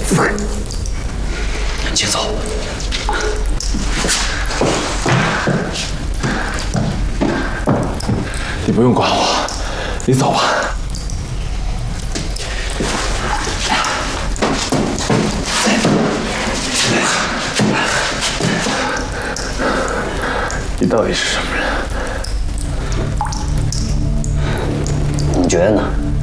请走。 你不用管我，你走吧。你到底是什么人？ 你觉得呢？